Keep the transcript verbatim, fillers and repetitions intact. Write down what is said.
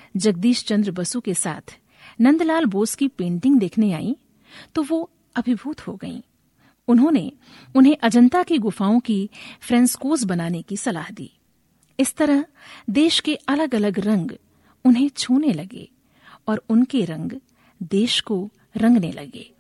जगदीश चंद्र बसु के साथ नंदलाल बोस की पेंटिंग देखने आईं तो वो अभिभूत हो गईं। उन्होंने उन्हें अजंता की गुफाओं की फ्रेस्कोस बनाने की सलाह दी। इस तरह देश के अलग अलग रंग उन्हें छूने लगे और उनके रंग देश को रंगने लगे।